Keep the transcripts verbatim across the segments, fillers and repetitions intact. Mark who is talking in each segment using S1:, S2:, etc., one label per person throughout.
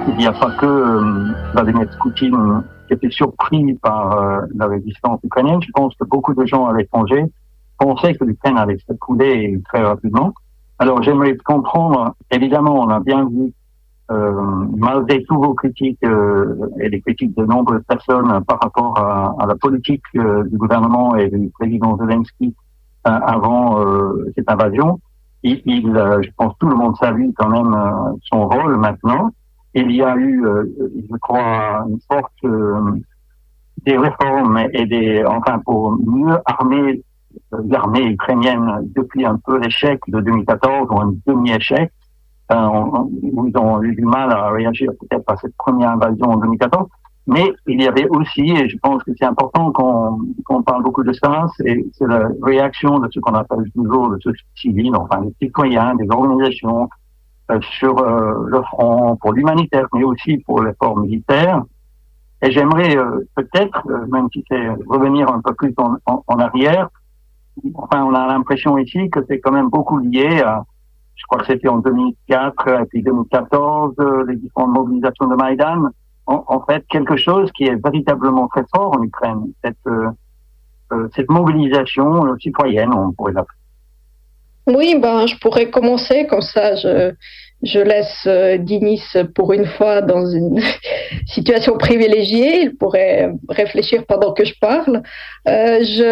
S1: il n'y a pas que euh, Vladimir Poutine qui était surpris par euh, la résistance ukrainienne. Je pense que beaucoup de gens à l'étranger pensaient que l'Ukraine allait s'écrouler très rapidement. Alors j'aimerais comprendre, évidemment, on a bien vu, euh, malgré tous vos critiques euh, et les critiques de nombreuses personnes euh, par rapport à, à la politique euh, du gouvernement et du président Zelensky euh, avant euh, cette invasion, il, il euh, je pense que tout le monde salue quand même euh, son rôle maintenant. Il y a eu, euh, je crois, une sorte euh, des réformes et des, enfin, pour mieux armer euh, l'armée ukrainienne depuis un peu l'échec de deux mille quatorze ou un demi-échec, euh, on, où ils ont eu du mal à réagir peut-être à cette première invasion en deux mille quatorze. Mais il y avait aussi, et je pense que c'est important qu'on, qu'on parle beaucoup de ça, c'est, c'est la réaction de ce qu'on appelle toujours le civil, enfin les citoyens, des organisations, Euh, sur euh, le front pour l'humanitaire, mais aussi pour l'effort militaire. Et j'aimerais euh, peut-être, euh, même si c'est revenir un peu plus en, en, en arrière, enfin on a l'impression ici que c'est quand même beaucoup lié à, je crois que c'était en deux mille quatre et puis deux mille quatorze, euh, les différentes mobilisations de Maïdan, en, en fait quelque chose qui est véritablement très fort en Ukraine, cette, euh, euh, cette mobilisation euh, citoyenne, on pourrait l'appeler.
S2: Oui, ben, je pourrais commencer comme ça. Je, je laisse euh, Dinis pour une fois dans une situation privilégiée. Il pourrait réfléchir pendant que je parle. Euh, je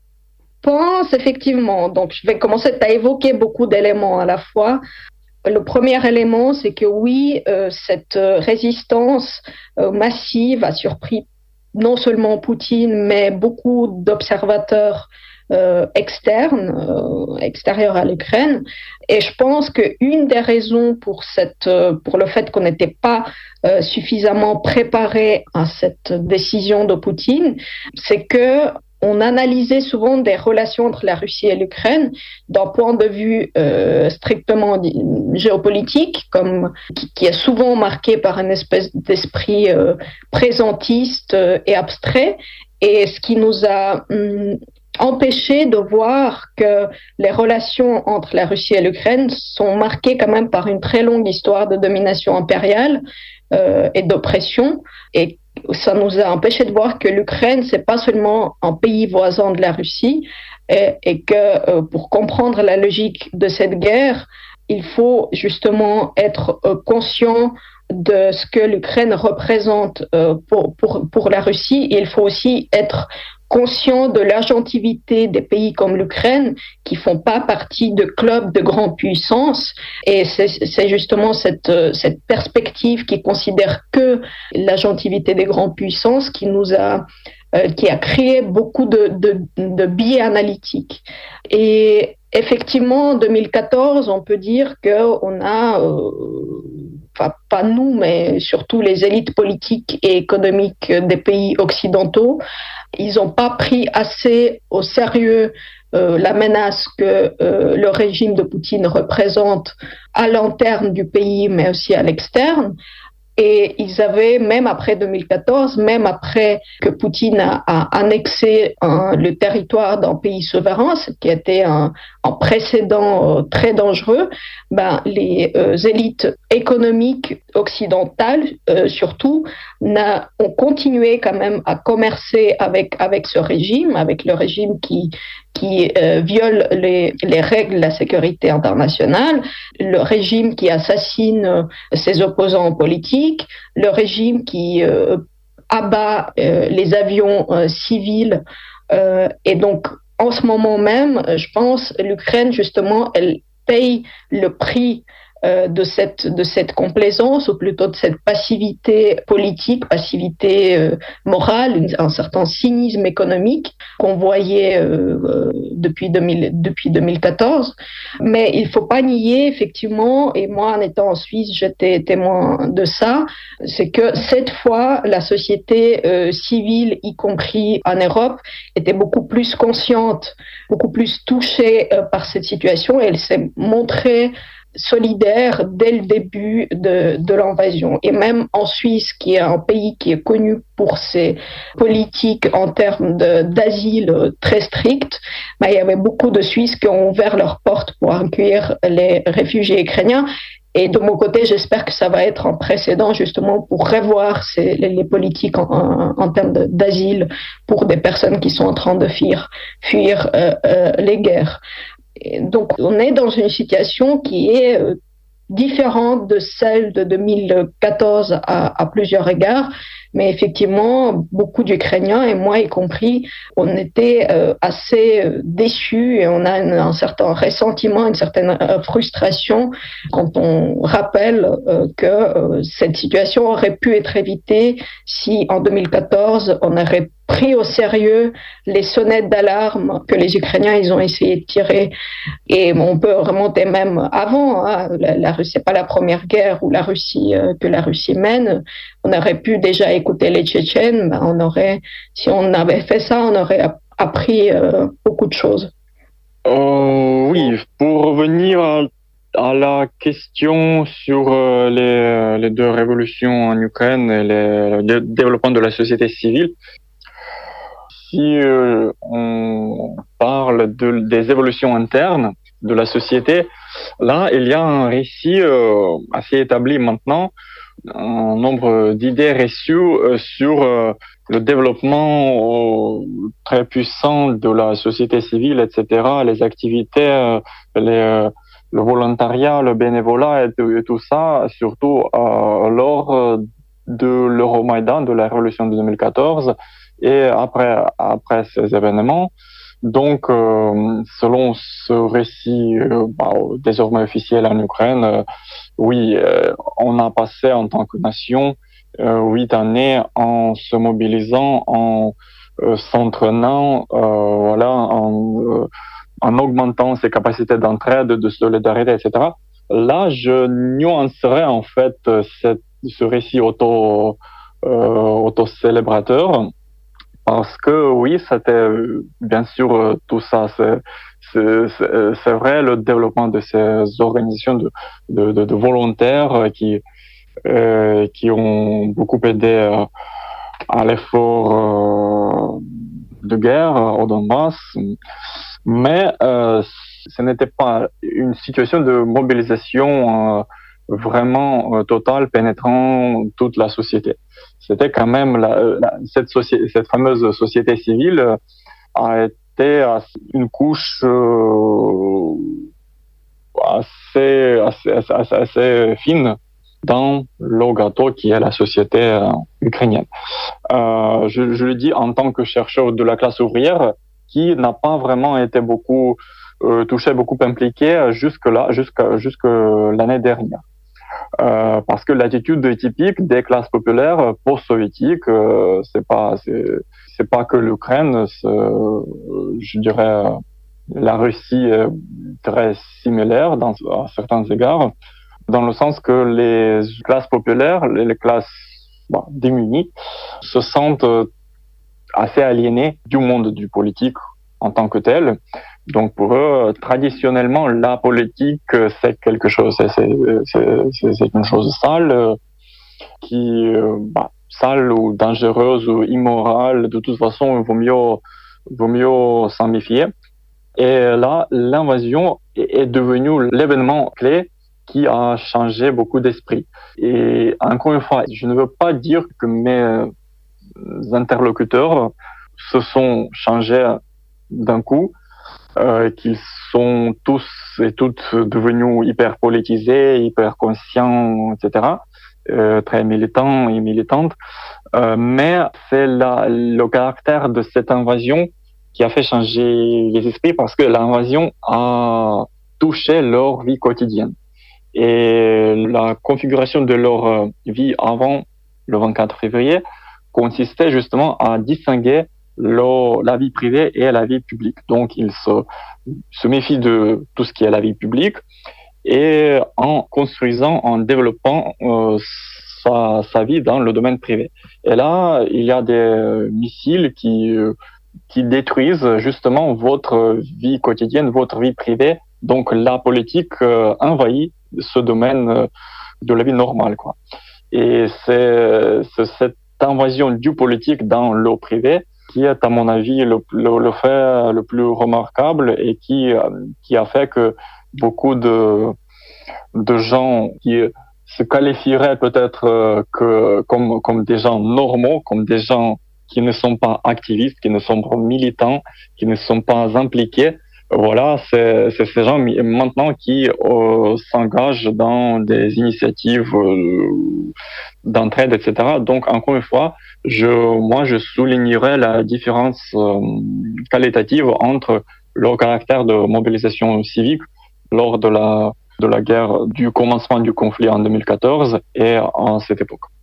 S2: pense effectivement, donc je vais commencer à évoquer beaucoup d'éléments à la fois. Le premier élément, c'est que oui, euh, cette résistance euh, massive a surpris non seulement Poutine, mais beaucoup d'observateurs Euh, externe, euh, extérieure à l'Ukraine. Et je pense qu'une des raisons pour, cette, euh, pour le fait qu'on n'était pas euh, suffisamment préparé à cette décision de Poutine, c'est que on analysait souvent des relations entre la Russie et l'Ukraine d'un point de vue euh, strictement géopolitique, comme, qui, qui est souvent marqué par une espèce d'esprit euh, présentiste euh, et abstrait. Et ce qui nous a hum, empêché de voir que les relations entre la Russie et l'Ukraine sont marquées quand même par une très longue histoire de domination impériale euh, et d'oppression. Et ça nous a empêché de voir que l'Ukraine, c'est pas seulement un pays voisin de la Russie et, et que euh, pour comprendre la logique de cette guerre, il faut justement être euh, conscient de ce que l'Ukraine représente euh, pour, pour, pour la Russie. Et il faut aussi être conscient de l'agentivité des pays comme l'Ukraine qui font pas partie de clubs de grande puissance. Et c'est, c'est justement cette, cette perspective qui considère que l'agentivité des grandes puissances qui nous a, euh, qui a créé beaucoup de, de, de biais analytiques. Et effectivement, en deux mille quatorze, on peut dire qu'on a, euh, enfin, pas nous, mais surtout les élites politiques et économiques des pays occidentaux, ils n'ont pas pris assez au sérieux euh, la menace que euh, le régime de Poutine représente à l'interne du pays, mais aussi à l'externe. Et ils avaient, même après deux mille quatorze, même après que Poutine a, a annexé un, le territoire d'un pays souverain, ce qui était un, un précédent euh, très dangereux, ben, les euh, élites économiques occidentales, euh, surtout, n'a, ont continué quand même à commercer avec, avec ce régime, avec le régime qui, qui euh, viole les, les règles de la sécurité internationale, le régime qui assassine euh, ses opposants politiques, le régime qui euh, abat euh, les avions euh, civils. Euh, et donc, en ce moment même, je pense, l'Ukraine, justement, elle paye le prix euh, de cette de cette complaisance, ou plutôt de cette passivité politique, passivité euh, morale, une, un certain cynisme économique qu'on voyait euh, depuis deux mille, depuis deux mille quatorze. Mais il faut pas nier effectivement, et moi en étant en Suisse, j'étais témoin de ça, c'est que cette fois la société euh, civile, y compris en Europe, était beaucoup plus consciente, beaucoup plus touchée euh, par cette situation, et elle s'est montrée solidaire dès le début de, de l'invasion. Et même en Suisse, qui est un pays qui est connu pour ses politiques en termes de, d'asile très strictes, bah, il y avait beaucoup de Suisses qui ont ouvert leurs portes pour accueillir les réfugiés ukrainiens. Et de mon côté, j'espère que ça va être un précédent justement pour revoir ces, les, les politiques en, en, en termes de, d'asile pour des personnes qui sont en train de fuir, fuir euh, euh, les guerres. Et donc, on est dans une situation qui est euh, différente de celle de deux mille quatorze à, à plusieurs égards. Mais effectivement, beaucoup d'Ukrainiens, et moi y compris, on était euh, assez euh, déçus et on a une, un certain ressentiment, une certaine euh, frustration quand on rappelle euh, que euh, cette situation aurait pu être évitée si en deux mille quatorze on aurait pris au sérieux les sonnettes d'alarme que les Ukrainiens ils ont essayé de tirer. Et on peut remonter même avant. Hein, la, la Russie, c'est pas la première guerre où la Russie euh, que la Russie mène. On aurait pu déjà écouter les Tchétchènes. Ben on aurait, si on avait fait ça, on aurait appris euh, beaucoup de choses.
S3: Euh, oui, pour revenir à, à la question sur euh, les, les deux révolutions en Ukraine et les, le développement de la société civile. Si euh, on parle de, des évolutions internes de la société, là, il y a un récit euh, assez établi maintenant, un nombre d'idées reçues euh, sur euh, le développement euh, très puissant de la société civile, et cetera, les activités, euh, les, euh, le volontariat, le bénévolat et tout, et tout ça, surtout euh, lors de l'Euromaïdan, de la révolution de deux mille quatorze, et après, après ces événements. Donc, euh, selon ce récit euh, bah, désormais officiel en Ukraine, euh, oui, euh, on a passé en tant que nation euh, huit années en se mobilisant, en euh, s'entraînant, euh, voilà, en, euh, en augmentant ses capacités d'entraide, de solidarité, et cetera. Là, je nuancerais en fait cette, ce récit auto euh, auto-célébrateur. Parce que oui, c'était bien sûr tout ça, c'est, c'est, c'est vrai le développement de ces organisations de, de, de, de volontaires qui, euh, qui ont beaucoup aidé à l'effort euh, de guerre au Donbass, mais euh, ce n'était pas une situation de mobilisation euh, vraiment euh, totale, pénétrant toute la société. C'était quand même la, la, cette, société, cette fameuse société civile euh, a été une couche euh, assez, assez, assez, assez fine dans le gâteau qui est la société euh, ukrainienne. Euh, je, je le dis en tant que chercheur de la classe ouvrière qui n'a pas vraiment été beaucoup euh, touché, beaucoup impliqué jusque-là, jusqu'à jusque l'année dernière. Euh, parce que l'attitude typique des classes populaires post-soviétiques, euh, c'est pas, c'est, c'est pas que l'Ukraine, c'est, je dirais, la Russie est très similaire dans, à certains égards, dans le sens que les classes populaires, les, les classes bon, démunies, se sentent assez aliénées du monde du politique en tant que tel. Donc pour eux, traditionnellement, la politique, c'est quelque chose, c'est, c'est, c'est, c'est une chose sale, qui, bah, sale ou dangereuse ou immorale. De toute façon, il vaut mieux, vaut mieux s'en méfier. Et là, l'invasion est devenue l'événement clé qui a changé beaucoup d'esprit. Et encore une fois, je ne veux pas dire que mes interlocuteurs se sont changés d'un coup, euh, qu'ils sont tous et toutes devenus hyper politisés, hyper conscients, et cetera, euh, très militants et militantes. Euh, mais c'est la, le caractère de cette invasion qui a fait changer les esprits parce que l'invasion a touché leur vie quotidienne. Et la configuration de leur vie avant le vingt-quatre février consistait justement à distinguer le, la vie privée et la vie publique. Donc, ils se, se méfient de tout ce qui est la vie publique et en construisant, en développant euh, sa, sa vie dans le domaine privé. Et là, il y a des missiles qui, qui détruisent justement votre vie quotidienne, votre vie privée. Donc, la politique euh, envahit ce domaine euh, de la vie normale, quoi. Et c'est, c'est cette invasion du politique dans le privé qui est, à mon avis, le, le, le fait le plus remarquable et qui, qui a fait que beaucoup de, de gens qui se qualifieraient peut-être euh, que comme comme des gens normaux, comme des gens qui ne sont pas activistes, qui ne sont pas militants, qui ne sont pas impliqués. Voilà, c'est c'est ces gens maintenant qui euh, s'engagent dans des initiatives euh, d'entraide, et cetera. Donc encore une fois, je moi je soulignerais la différence euh, qualitative entre le caractère de mobilisation civique lors de la de la guerre, du commencement du conflit en deux mille quatorze et en cette époque.